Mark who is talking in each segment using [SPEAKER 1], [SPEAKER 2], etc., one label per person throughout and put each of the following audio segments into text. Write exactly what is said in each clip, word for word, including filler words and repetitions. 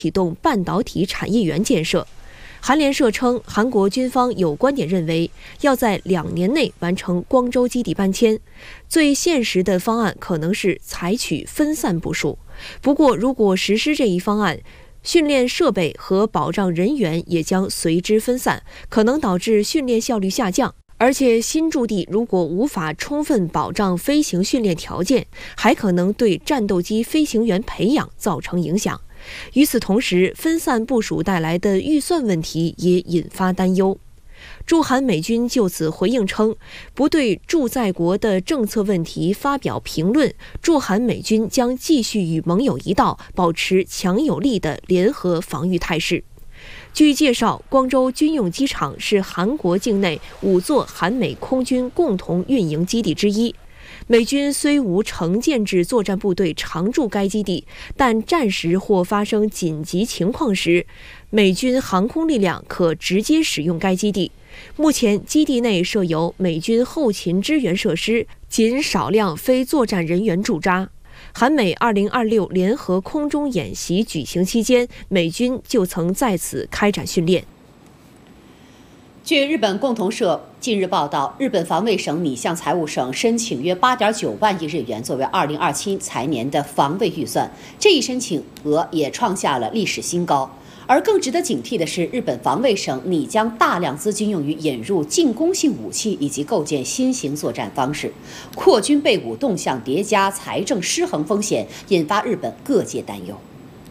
[SPEAKER 1] 启动半导体产业园建设。韩联社称，韩国军方有观点认为，要在两年内完成光州基地搬迁。最现实的方案可能是采取分散部署。不过，如果实施这一方案，训练设备和保障人员也将随之分散，可能导致训练效率下降。而且，新驻地如果无法充分保障飞行训练条件，还可能对战斗机飞行员培养造成影响。与此同时，分散部署带来的预算问题也引发担忧。驻韩美军就此回应称，不对驻在国的政策问题发表评论。驻韩美军将继续与盟友一道，保持强有力的联合防御态势。据介绍，光州军用机场是韩国境内五座韩美空军共同运营基地之一。美军虽无成建制作战部队常驻该基地，但战时或发生紧急情况时，美军航空力量可直接使用该基地。目前，基地内设有美军后勤支援设施，仅少量非作战人员驻扎。韩美二零二六联合空中演习举行期间，美军就曾在此开展训练。
[SPEAKER 2] 据日本共同社近日报道，日本防卫省拟向财务省申请约 八点九万亿日元作为二零二七财年的防卫预算，这一申请额也创下了历史新高。而更值得警惕的是，日本防卫省拟将大量资金用于引入进攻性武器以及构建新型作战方式，扩军备武动向叠加，财政失衡风险引发日本各界担忧。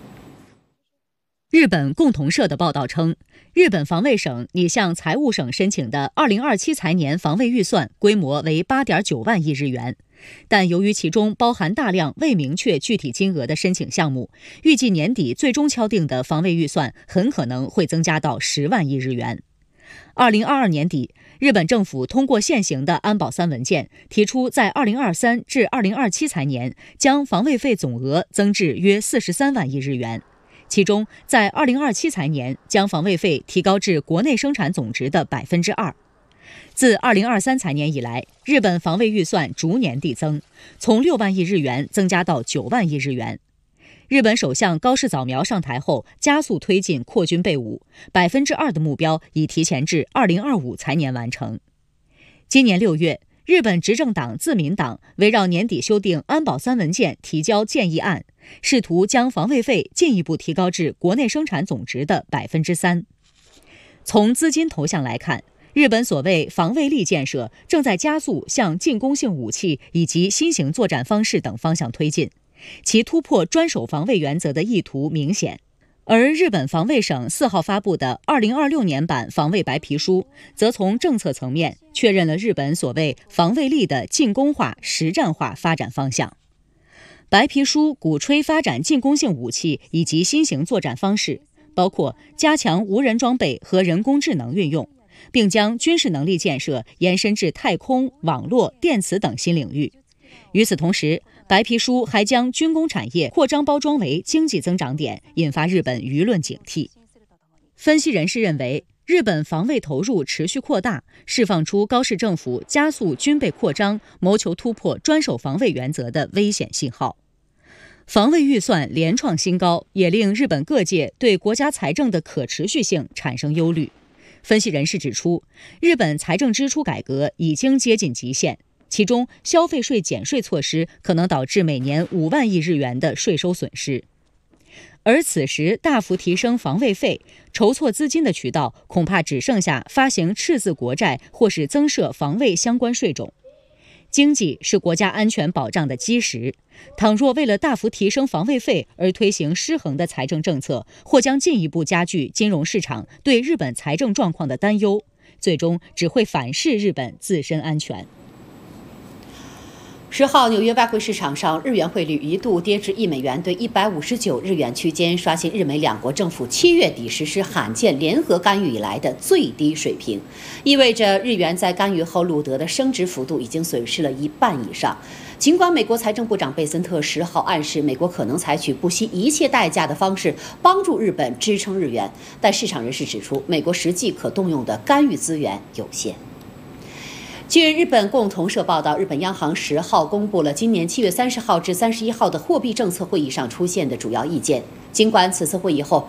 [SPEAKER 3] 日本共同社的报道称，日本防卫省拟向财务省申请的二零二七财年防卫预算规模为 八点九万亿日元，但由于其中包含大量未明确具体金额的申请项目，预计年底最终敲定的防卫预算很可能会增加到十万亿日元。二零二二年底，日本政府通过现行的安保三文件，提出在二零二三至二零二七财年将防卫费总额增至约四十三万亿日元。其中，在二零二七财年将防卫费提高至国内生产总值的百分之二。自二零二三财年以来，日本防卫预算逐年递增，从六万亿日元增加到九万亿日元。日本首相高市早苗上台后，加速推进扩军备武，百分之二的目标已提前至二零二五财年完成。今年六月，日本执政党自民党围绕年底修订安保三文件提交建议案，试图将防卫费进一步提高至国内生产总值的百分之三。从资金投向来看，日本所谓防卫力建设正在加速向进攻性武器以及新型作战方式等方向推进，其突破专守防卫原则的意图明显。而日本防卫省四号发布的二零二六年版防卫白皮书，则从政策层面确认了日本所谓防卫力的进攻化、实战化发展方向。白皮书鼓吹发展进攻性武器以及新型作战方式，包括加强无人装备和人工智能运用，并将军事能力建设延伸至太空、网络、电磁等新领域。与此同时，白皮书还将军工产业扩张包装为经济增长点，引发日本舆论警惕。分析人士认为，日本防卫投入持续扩大，释放出高市政府加速军备扩张、谋求突破专守防卫原则的危险信号。防卫预算连创新高，也令日本各界对国家财政的可持续性产生忧虑。分析人士指出，日本财政支出改革已经接近极限，其中消费税减税措施可能导致每年五万亿日元的税收损失。而此时大幅提升防卫费，筹措资金的渠道恐怕只剩下发行赤字国债或是增设防卫相关税种。经济是国家安全保障的基石，倘若为了大幅提升防卫费而推行失衡的财政政策，或将进一步加剧金融市场对日本财政状况的担忧，最终只会反噬日本自身安全。
[SPEAKER 2] 十号，纽约外汇市场上，日元汇率一度跌至一美元兑一百五十九日元区间，刷新日美两国政府七月底实施罕见联合干预以来的最低水平，意味着日元在干预后录得的升值幅度已经损失了一半以上。尽管美国财政部长贝森特十号暗示美国可能采取不惜一切代价的方式帮助日本支撑日元，但市场人士指出，美国实际可动用的干预资源有限。 据日本共同社报道，日本央行十号公布了今年七月三十号至三十一号的货币政策会议上出现的主要意见。尽管此次会议后，